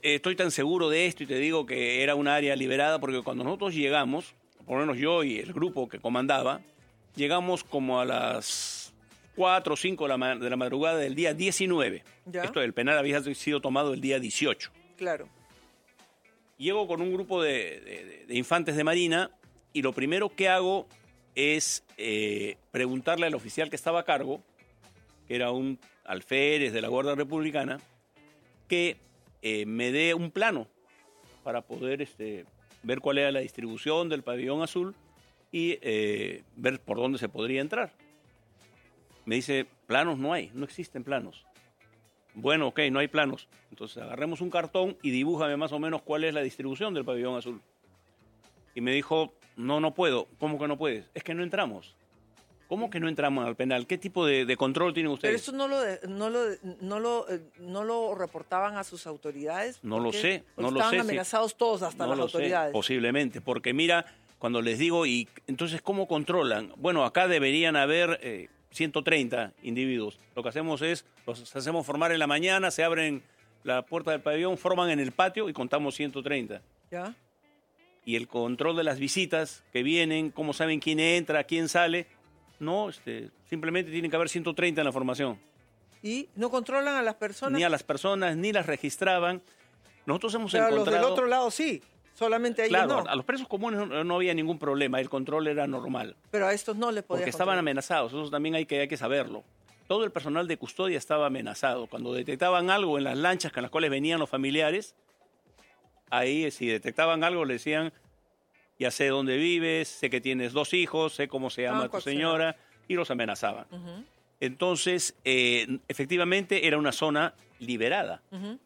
estoy tan seguro de esto y te digo que era un área liberada? Porque cuando nosotros llegamos, por lo menos yo y el grupo que comandaba, llegamos como a las 4 o 5 de la madrugada del día 19. ¿Ya? Esto del penal había sido tomado el día 18. Claro. Llego con un grupo de infantes de marina y lo primero que hago es preguntarle al oficial que estaba a cargo, que era un alférez de la Guardia Republicana, que me dé un plano para poder ver cuál era la distribución del pabellón azul y ver por dónde se podría entrar. Me dice, planos no hay, no existen planos. Bueno, ok, no hay planos. Entonces agarremos un cartón y dibújame más o menos cuál es la distribución del pabellón azul. Y me dijo, no puedo. ¿Cómo que no puedes? Es que no entramos. ¿Cómo que no entramos al penal? ¿Qué tipo de control tienen ustedes? Pero eso no lo reportaban a sus autoridades. No lo sé, no lo sé. Estaban amenazados todos, hasta las autoridades. Posiblemente, porque mira, cuando les digo, y entonces, ¿cómo controlan? Bueno, acá deberían haber 130 individuos. Lo que hacemos es, los hacemos formar en la mañana, se abren la puerta del pabellón, forman en el patio y contamos 130. ¿Ya? Y el control de las visitas que vienen, cómo saben quién entra, quién sale, no, simplemente tienen que haber 130 en la formación. ¿Y no controlan a las personas? Ni a las personas, ni las registraban. Nosotros hemos Pero encontrado... los del otro lado sí, solamente a ellos claro, no. a los presos comunes no había ningún problema, el control era normal. Pero a estos no les podía Porque estaban amenazados, eso también hay que saberlo. Todo el personal de custodia estaba amenazado. Cuando detectaban algo en las lanchas con las cuales venían los familiares, ahí si detectaban algo le decían, ya sé dónde vives, sé que tienes 2 hijos, sé cómo se llama tu señora, y los amenazaban. Uh-huh. Entonces, efectivamente era una zona liberada. Uh-huh.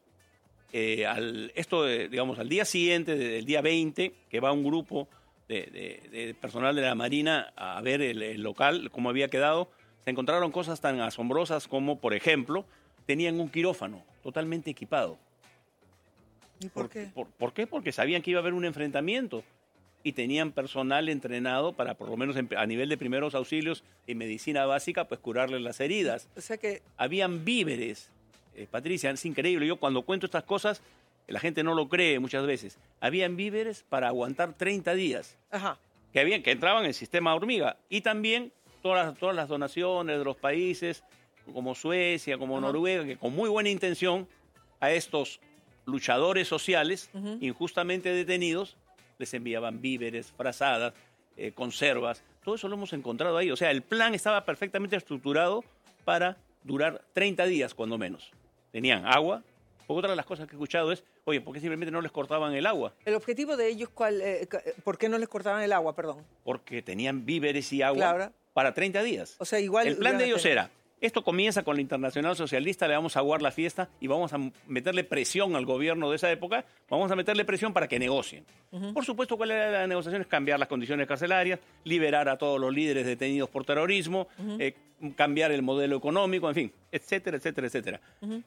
Al día siguiente, del día 20, que va un grupo de personal de la Marina a ver el local, cómo había quedado, se encontraron cosas tan asombrosas como, por ejemplo, tenían un quirófano totalmente equipado. ¿Y por qué? ¿Por qué? Porque sabían que iba a haber un enfrentamiento y tenían personal entrenado para, por lo menos a nivel de primeros auxilios y medicina básica, pues curarles las heridas. O sea que... Habían víveres, Patricia, es increíble. Yo cuando cuento estas cosas, la gente no lo cree muchas veces. Habían víveres para aguantar 30 días. Ajá. Que entraban en el sistema hormiga. Y también todas las donaciones de los países, como Suecia, como Ajá. Noruega, que con muy buena intención a estos luchadores sociales, Uh-huh. injustamente detenidos, les enviaban víveres, frazadas, conservas. Todo eso lo hemos encontrado ahí. O sea, el plan estaba perfectamente estructurado para durar 30 días, cuando menos. Tenían agua. Porque otra de las cosas que he escuchado es, oye, ¿por qué simplemente no les cortaban el agua? ¿El objetivo de ellos cuál? ¿Por qué no les cortaban el agua, perdón? Porque tenían víveres y agua, claro, para 30 días. O sea, igual... El plan de ellos era, esto comienza con la Internacional Socialista, le vamos a aguar la fiesta y vamos a meterle presión al gobierno de esa época, vamos a meterle presión para que negocien. Uh-huh. Por supuesto, ¿cuál era la negociación? Es cambiar las condiciones carcelarias, liberar a todos los líderes detenidos por terrorismo, uh-huh. Cambiar el modelo económico, en fin, etcétera, etcétera, etcétera. Uh-huh.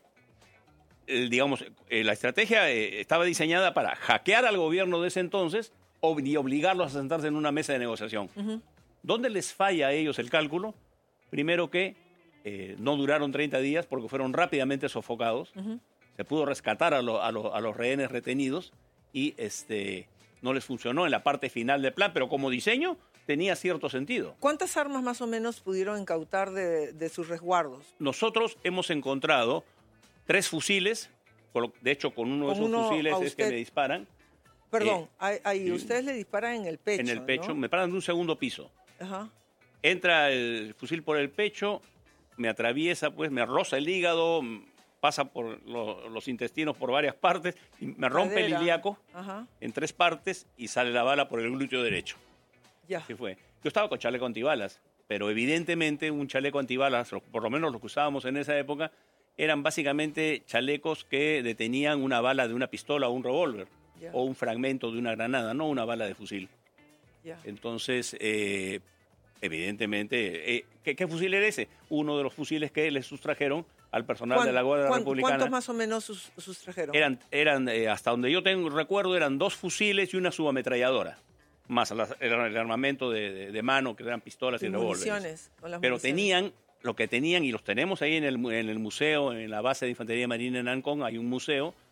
La estrategia estaba diseñada para hackear al gobierno de ese entonces y obligarlos a sentarse en una mesa de negociación. Uh-huh. ¿Dónde les falla a ellos el cálculo? Primero que no duraron 30 días porque fueron rápidamente sofocados. Uh-huh. Se pudo rescatar a los rehenes retenidos y no les funcionó en la parte final del plan, pero como diseño tenía cierto sentido. ¿Cuántas armas más o menos pudieron incautar de sus resguardos? Nosotros hemos encontrado 3 fusiles, de hecho con uno de esos fusiles es que me disparan. Perdón, ustedes le disparan en el pecho. En el pecho, ¿no? Me paran de un segundo piso. Ajá. Entra el fusil por el pecho, me atraviesa, pues me roza el hígado, pasa por los intestinos por varias partes, y me rompe el ilíaco en 3 partes y sale la bala por el glúteo derecho. Ya. Así fue. Yo estaba con chaleco antibalas, pero evidentemente un chaleco antibalas, por lo menos los que usábamos en esa época, eran básicamente chalecos que detenían una bala de una pistola o un revólver, o un fragmento de una granada, no una bala de fusil. Entonces, evidentemente, ¿qué fusil era ese? Uno de los fusiles que les sustrajeron al personal de la Guardia Republicana. ¿Cuántos más o menos sustrajeron? Eran hasta donde yo recuerdo, eran 2 fusiles y una subametralladora, más el armamento de mano, que eran pistolas y revólveres. Pero tenían, lo que tenían, y los tenemos ahí en el museo, en la base de Infantería Marina en Ancón, hay un museo